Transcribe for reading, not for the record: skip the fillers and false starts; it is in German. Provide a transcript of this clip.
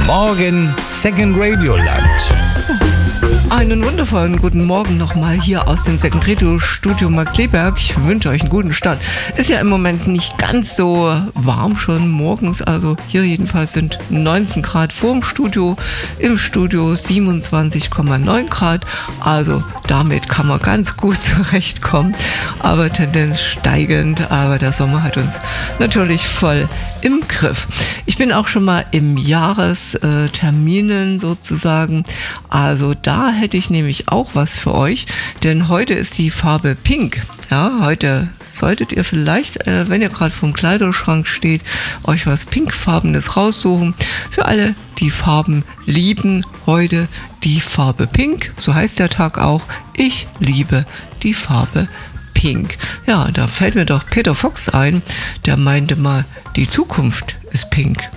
Morgen Second Radio Land. Einen wundervollen guten Morgen nochmal hier aus dem Second Radio Studio Markkleeberg. Ich wünsche euch einen guten Start. Ist ja im Moment nicht ganz so warm schon morgens, also hier jedenfalls sind 19 Grad vorm Studio, im Studio 27,9 Grad, also damit kann man ganz gut zurechtkommen, aber Tendenz steigend, aber der Sommer hat uns natürlich voll im Griff. Ich bin auch schon mal im Jahresterminen sozusagen, also da hätte ich nämlich auch was für euch, denn heute ist die Farbe Pink. Ja, heute solltet ihr vielleicht, wenn ihr gerade vorm Kleiderschrank steht, euch was Pinkfarbenes raussuchen. Für alle, die Farben lieben, heute die Farbe Pink. So heißt der Tag auch. Ich liebe die Farbe Pink. Ja, da fällt mir doch Peter Fox ein, der meinte mal, die Zukunft ist pink.